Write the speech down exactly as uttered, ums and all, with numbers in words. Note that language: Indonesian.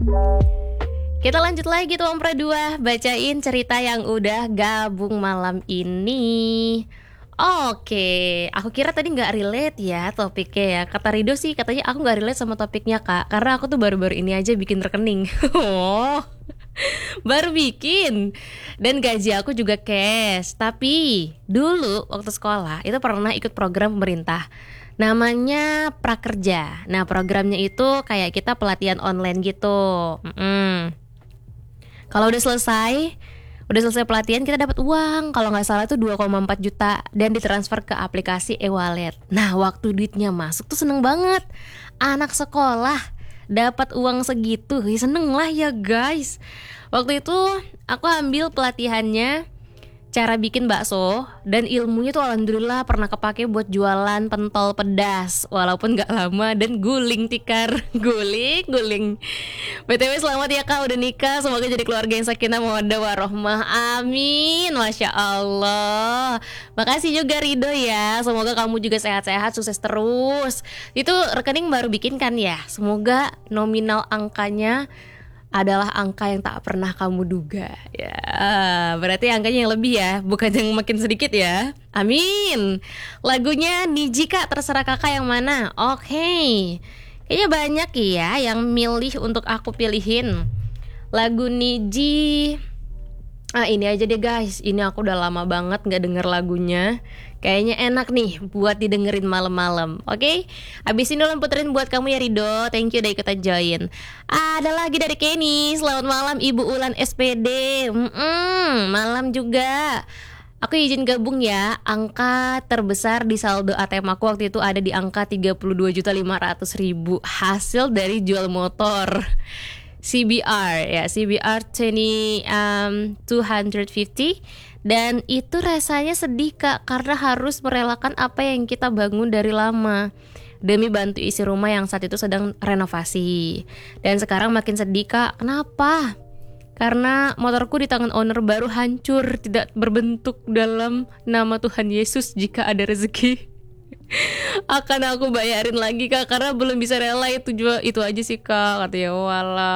Kita lanjut lagi tuh Om Pra dua, bacain cerita yang udah gabung malam ini. Oke, aku kira tadi nggak relate ya topiknya ya. Kata Rido sih katanya aku nggak relate sama topiknya Kak, karena aku tuh baru-baru ini aja bikin rekening. Oh, baru bikin. Dan gaji aku juga cash. Tapi dulu waktu sekolah itu pernah ikut program pemerintah, namanya Prakerja. Nah programnya itu kayak kita pelatihan online gitu. Mm-mm. Kalau udah selesai, udah selesai pelatihan kita dapat uang. Kalau nggak salah itu dua koma empat juta dan ditransfer ke aplikasi e-wallet. Nah, waktu duitnya masuk tuh seneng banget. Anak sekolah dapat uang segitu, ya seneng lah ya guys. Waktu itu aku ambil pelatihannya cara bikin bakso, dan ilmunya tuh alhamdulillah pernah kepake buat jualan pentol pedas, walaupun gak lama, dan guling tikar. Guling, guling. B T W selamat ya Kak udah nikah, semoga jadi keluarga yang sakinah mawaddah warahmah. Amin, Masya Allah. Makasih juga Rido ya, semoga kamu juga sehat-sehat, sukses terus. Itu rekening baru bikin kan ya, semoga nominal angkanya adalah angka yang tak pernah kamu duga. Ya, berarti angkanya yang lebih ya, bukan yang makin sedikit ya. Amin. Lagunya Niji Kak, terserah kakak yang mana. Oke, kayaknya banyak ya yang milih untuk aku pilihin lagu Niji. Ah ini aja deh guys, ini aku udah lama banget gak denger lagunya. Kayaknya enak nih buat didengerin malam-malam. Oke, okay? Abis ini Ulan puterin buat kamu ya Rido. Thank you udah ikutan join. Ada lagi dari Kenny. Selamat malam Ibu Ulan S P D. Mm-mm, malam juga. Aku izin gabung ya. Angka terbesar di saldo A T M aku waktu itu ada di angka tiga puluh dua juta lima ratus ribu, hasil dari jual motor C B R ya, C B R dua ratus lima puluh. Dan itu rasanya sedih Kak, karena harus merelakan apa yang kita bangun dari lama demi bantu isi rumah yang saat itu sedang renovasi. Dan sekarang makin sedih Kak, kenapa? Karena motorku di tangan owner baru hancur, tidak berbentuk dalam nama Tuhan Yesus. Jika ada rezeki akan aku bayarin lagi Kak, karena belum bisa rela itu jual. Itu aja sih Kak, katanya. Walah.